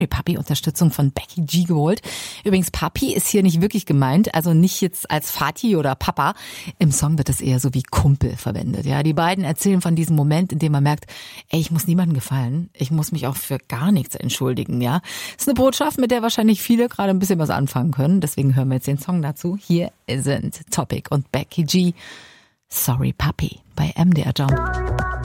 Papi Unterstützung von Becky G geholt. Übrigens, Papi ist hier nicht wirklich gemeint, also nicht jetzt als Vati oder Papa. Im Song wird es eher so wie Kumpel verwendet. Ja, die beiden erzählen von diesem Moment, in dem man merkt, ey, ich muss niemandem gefallen. Ich muss mich auch für gar nichts entschuldigen, ja. Das ist eine Botschaft, mit der wahrscheinlich viele gerade ein bisschen was anfangen können. Deswegen hören wir jetzt den Song dazu. Hier sind Topic und Becky G. Sorry Papi bei MDR Jump.